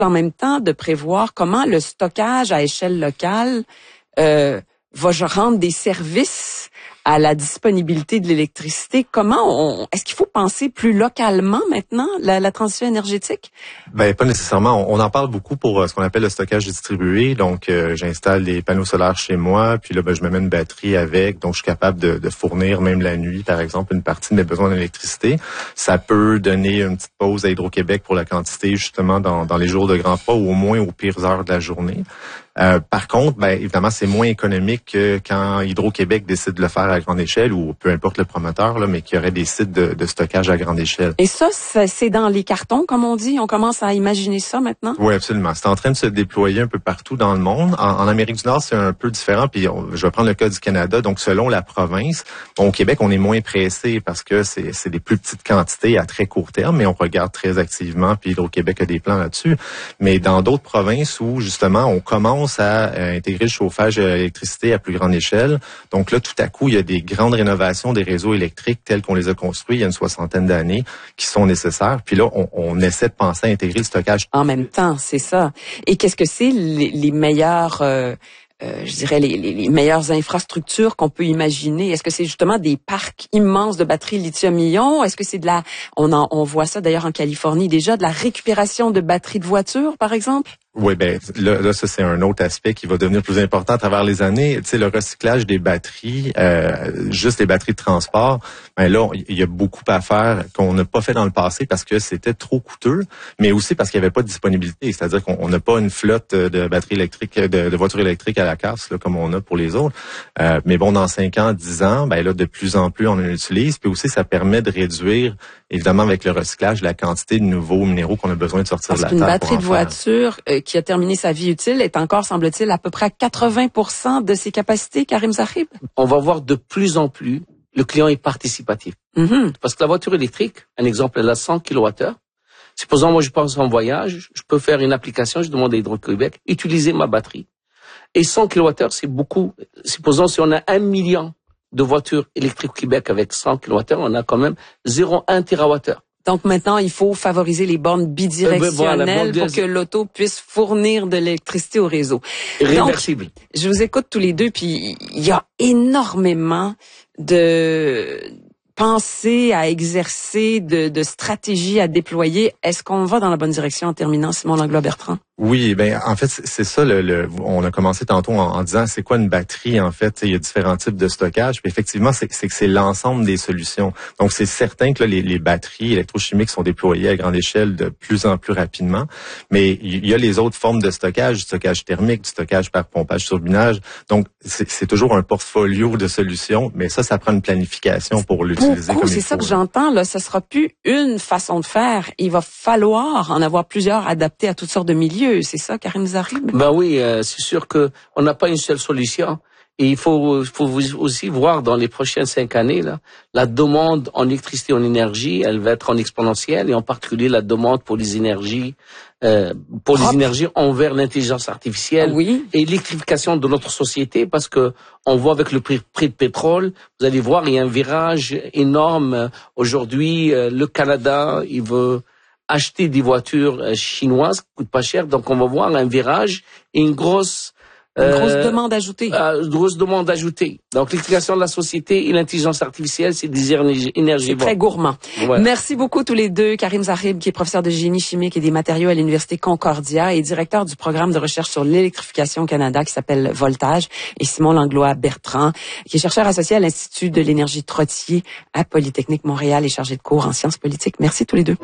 en même temps de prévoir comment le stockage à échelle locale va rendre des services à la disponibilité de l'électricité. Est-ce qu'il faut penser plus localement maintenant la transition énergétique? Ben pas nécessairement. On en parle beaucoup pour ce qu'on appelle le stockage distribué. Donc j'installe des panneaux solaires chez moi, puis là je me mets une batterie avec, donc je suis capable de fournir même la nuit, par exemple, une partie de mes besoins d'électricité. Ça peut donner une petite pause à Hydro-Québec pour la quantité justement dans les jours de grand froid ou au moins aux pires heures de la journée. Par contre, ben évidemment, c'est moins économique que quand Hydro-Québec décide de le faire à grande échelle ou peu importe le promoteur, là, mais qu'il y aurait des sites de stockage à grande échelle. Et ça, c'est dans les cartons, comme on dit. On commence à imaginer ça maintenant? Oui, absolument. C'est en train de se déployer un peu partout dans le monde. En Amérique du Nord, c'est un peu différent. Puis je vais prendre le cas du Canada. Donc, selon la province, au Québec, on est moins pressé parce que c'est des plus petites quantités à très court terme, mais on regarde très activement. Puis Hydro-Québec a des plans là-dessus. Mais dans d'autres provinces où, justement, on commence à intégrer le chauffage à l'électricité à plus grande échelle. Donc là, tout à coup, il y a des grandes rénovations des réseaux électriques tels qu'on les a construits il y a une 60aine d'années qui sont nécessaires. Puis là, on essaie de penser à intégrer le stockage. En même temps, c'est ça. Et qu'est-ce que c'est les meilleurs... je dirais les meilleures infrastructures qu'on peut imaginer. Est-ce que c'est justement des parcs immenses de batteries lithium-ion? Est-ce que c'est on voit ça d'ailleurs en Californie déjà, de la récupération de batteries de voitures, par exemple? Oui, ben là, ça c'est un autre aspect qui va devenir plus important à travers les années. Tu sais, le recyclage des batteries, juste les batteries de transport. Ben là, il y a beaucoup à faire qu'on n'a pas fait dans le passé parce que c'était trop coûteux, mais aussi parce qu'il n'y avait pas de disponibilité. C'est-à-dire qu'on n'a pas une flotte de batteries électriques, de voitures électriques à la casse là, comme on a pour les autres. Mais bon, dans 5 ans, 10 ans, ben là, de plus en plus, on en utilise. Puis aussi, ça permet de réduire, évidemment, avec le recyclage, la quantité de nouveaux minéraux qu'on a besoin de sortir de la terre. Parce qu'une batterie de voiture qui a terminé sa vie utile est encore, semble-t-il, à peu près à 80% de ses capacités, Karim Zahib? On va voir de plus en plus, le client est participatif. Parce que la voiture électrique, un exemple, elle a 100 kWh. Supposons, moi, je pense en voyage, je peux faire une application, je demande à Hydro-Québec, utiliser ma batterie. Et 100 kWh, c'est beaucoup. Supposons, si on a 1 million de voitures électriques au Québec avec 100 kWh, on a quand même 0,1 TWh. Donc maintenant, il faut favoriser les bornes bidirectionnelles pour que l'auto puisse fournir de l'électricité au réseau. Réversible. Donc, je vous écoute tous les deux, puis il y a énormément de pensées à exercer, de stratégies à déployer. Est-ce qu'on va dans la bonne direction en terminant, Simon Langlois-Bertrand? Oui, ben en fait c'est ça. On a commencé tantôt en disant c'est quoi une batterie en fait. Il y a différents types de stockage. Puis effectivement, c'est que c'est l'ensemble des solutions. Donc c'est certain que là, les batteries électrochimiques sont déployées à grande échelle de plus en plus rapidement. Mais il y a les autres formes de stockage, du stockage thermique, du stockage par pompage turbinage. Donc c'est toujours un portfolio de solutions. Mais ça prend une planification pour l'utiliser comme il faut. C'est ça que j'entends là. Ça sera plus une façon de faire. Il va falloir en avoir plusieurs adaptés à toutes sortes de milieux. C'est ça, Karim Zahib? Ben oui, c'est sûr que on n'a pas une seule solution. Et il faut aussi voir dans les prochaines 5 années, là, la demande en électricité, en énergie, elle va être en exponentielle, et en particulier la demande pour les énergies, envers l'intelligence artificielle et l'électrification de notre société, parce que on voit avec le prix de pétrole, vous allez voir, il y a un virage énorme. Aujourd'hui, le Canada, il veut acheter des voitures chinoises, coûte pas cher, donc on va voir un virage et une grosse demande ajoutée. Grosse demande ajoutée. Donc l'électrification de la société et l'intelligence artificielle, c'est des énergies. C'est très gourmand. Ouais. Merci beaucoup tous les deux. Karim Zahib, qui est professeur de génie chimique et des matériaux à l'Université Concordia et directeur du programme de recherche sur l'électrification au Canada qui s'appelle Voltage, et Simon Langlois-Bertrand, qui est chercheur associé à l'Institut de l'énergie Trottier à Polytechnique Montréal et chargé de cours en sciences politiques. Merci tous les deux.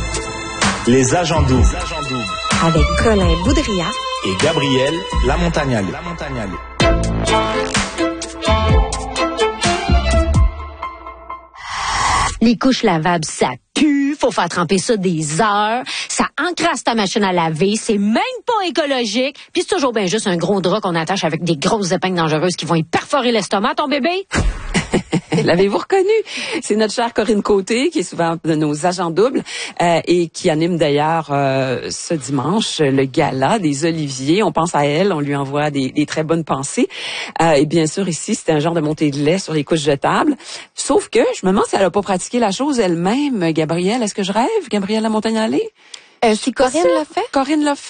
Les agents doubles. Avec Colin Boudria et Gabriel Lamontagnale. Les couches lavables, ça pue, faut faire tremper ça des heures, ça encrasse ta machine à laver, c'est même pas écologique, puis c'est toujours bien juste un gros drap qu'on attache avec des grosses épingles dangereuses qui vont y perforer l'estomac, ton bébé. L'avez-vous reconnu? C'est notre chère Corinne Côté, qui est souvent de nos agents doubles et qui anime d'ailleurs ce dimanche le gala des Oliviers. On pense à elle, on lui envoie des très bonnes pensées. Et bien sûr, ici, c'est un genre de montée de lait sur les couches jetables. Sauf que je me demande si elle n'a pas pratiqué la chose elle-même, Gabrielle. Est-ce que je rêve, Gabrielle Lamontagnale? Si Corinne l'a fait? Corinne l'a fait.